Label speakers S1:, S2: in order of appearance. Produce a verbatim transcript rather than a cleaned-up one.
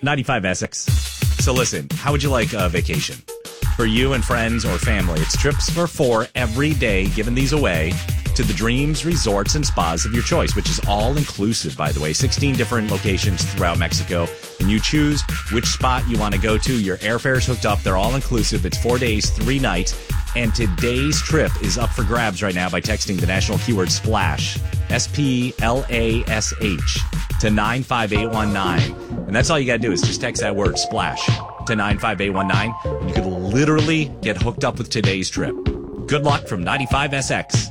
S1: ninety-five Essex. So listen, how would you like a vacation? For you and friends or family, it's trips for four every day, giving these away to the dreams, resorts, and spas of your choice, which is all inclusive, by the way. sixteen different locations throughout Mexico. And you choose which spot you want to go to. Your airfare's hooked up. They're all inclusive. It's four days, three nights. And today's trip is up for grabs right now by texting the national keyword SPLASH, S P L A S H, to nine five eight one nine. And that's all you got to do is just text that word SPLASH to nine five eight one nine. And you could literally get hooked up with today's trip. Good luck from ninety-five S X.